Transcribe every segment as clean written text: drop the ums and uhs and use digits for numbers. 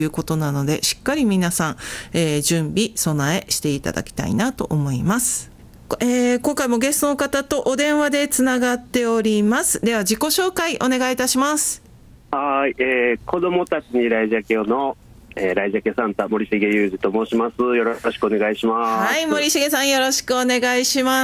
いうことなので、しっかり皆さん、準備備えしていただきたいなと思います。今回もゲストの方とお電話でつながっております。では自己紹介お願いいたします。 はい、子どもたちにライジャケの、ライジャケサンタ森重裕二と申します。よろしくお願いします。 はい、森重さんよろしくお願いします。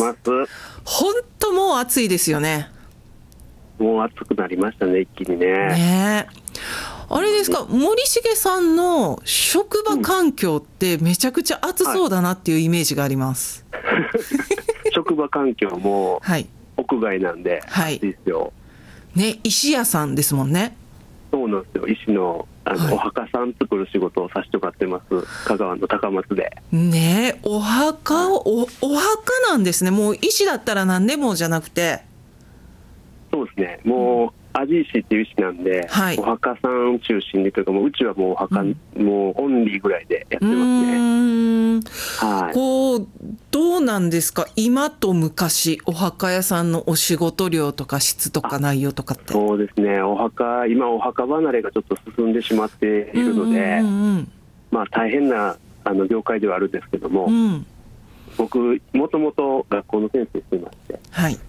お願いします。 本当もう暑いですよね。 もう暑くなりましたね、一気にね。 ねえ、あれですか、森重さんの職場環境ってめちゃくちゃ暑そうだなっていうイメージがあります。 職場環境も屋外なんで暑いですよ。 ね、石屋さんですもんね。 そうなんですよ。石の、お墓さん作る仕事をさせてもらってます。香川の高松で。 ね、お墓を、お墓なんですね。もう石だったら何でもじゃなくて。 そうですね。もう味石っていう石なんで、お墓さん中心にというか、もううちはもうお墓、もうオンリーぐらいでやってますね。 こうどうなんですか、今と昔、お墓屋さんのお仕事量とか質とか内容とかって。 そうですね。今お墓離れがちょっと進んでしまっているので、まあ大変な業界ではあるんですけども、僕もともと学校の先生していまして、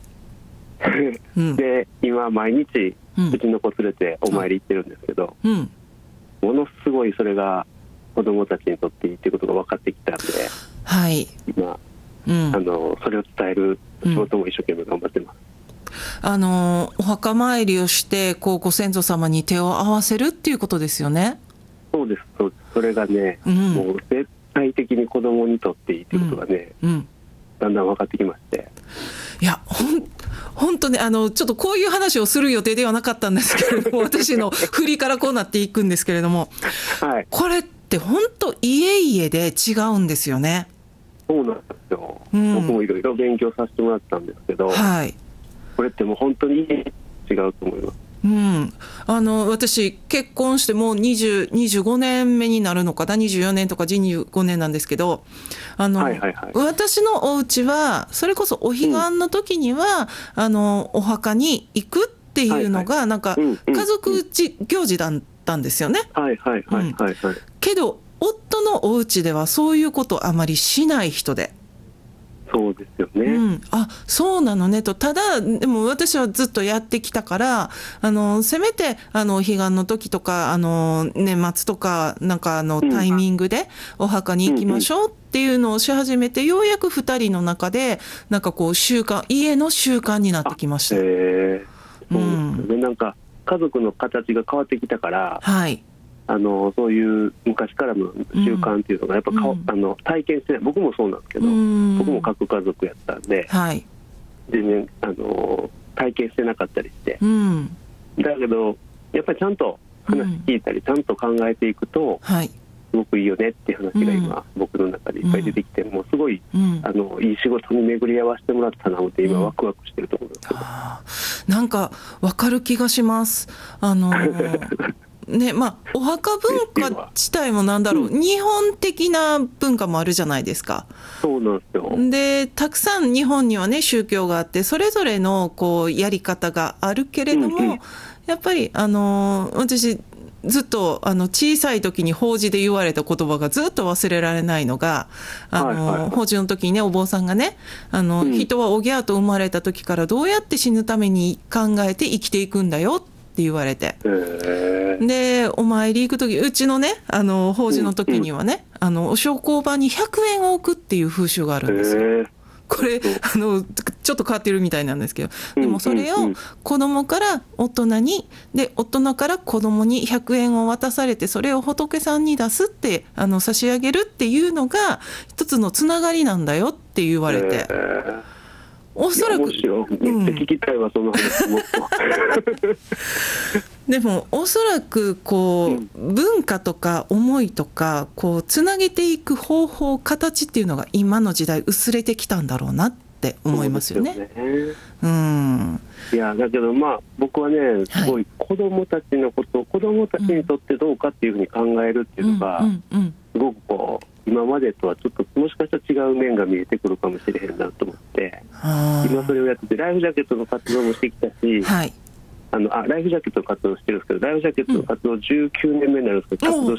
で今毎日うちの子連れてお参り行ってるんですけど、ものすごいそれが子どもたちにとっていいということが分かってきたんで、今、それを伝える仕事も一生懸命頑張ってます。 お墓参りをしてこうご先祖様に手を合わせるっていうことですよね。 そうです、そうです。それがね、もう絶対的に子どもにとっていいということがね、だんだん分かってきまして。 いや本当ね、ちょっとこういう話をする予定ではなかったんですけれども、私の振りからこうなっていくんですけれども、これって本当家々で違うんですよね。 そうなんですよ。僕もいろいろ勉強させてもらったんですけど、これってもう本当に違うと思います。 私結婚してもう25年目になるのかな、24年とか25年なんですけど、私のお家はそれこそお彼岸の時には、お墓に行くっていうのがなんか家族行事だったんですよね。けど夫のお家ではそういうことあまりしない人で。 そうですよね。 あ、そうなのねと。ただでも私はずっとやってきたから、せめてお彼岸の時とか年末とかなんかタイミングでお墓に行きましょうっていうのをし始めて、ようやく2人の中でなんかこう家の習慣になってきました。 そうですね。なんか家族の形が変わってきたから、そういう昔からの習慣っていうのがやっぱ体験してない。僕もそうなんですけど、僕も核家族やったんで、全然体験してなかったりして、だけどやっぱりちゃんと話聞いたり、ちゃんと考えていくと、すごくいいよねっていう話が今、僕の中でいっぱい出てきて、もうすごい、いい仕事に巡り合わせてもらったなので、今ワクワクしてると思うんですけど、 なんか分かる気がします。ね、お墓文化自体もなんだろう、日本的な文化もあるじゃないですか。 そうなんですよ。 でたくさん日本にはね宗教があって、それぞれのこうやり方があるけれども、やっぱり私ずっと小さい時に法事で言われた言葉がずっと忘れられないのが、法事の時にねお坊さんがね、人はおぎゃーと生まれた時からどうやって死ぬために考えて生きていくんだよって言われて、でお参り行く時、うちのね法事の時にはね、お焼香場に100円を置くっていう風習があるんですよ。これちょっと変わってるみたいなんですけど、でもそれを子供から大人に、で大人から子供に100円を渡されて、それを仏さんに出すって差し上げるっていうのが一つのつながりなんだよって言われて、おそらくめっちゃ聞きたいわ、その話もっとでもおそらくこう、文化とか思いとかこうつなげていく方法、形っていうのが今の時代薄れてきたんだろうなって思いますよね。 いやだけど僕はね、すごい子どもたちのことを、子どもたちにとってどうかっていうふうに考えるっていうのが、すごくこう今までとはちょっともしかしたら違う面が見えてくるかもしれへんなと思って、今それをやってて、ライフジャケットの活動もしてきたし、 ライフジャケットの活動してるんですけど、ライフジャケットの活動19年目になるんですけど、活動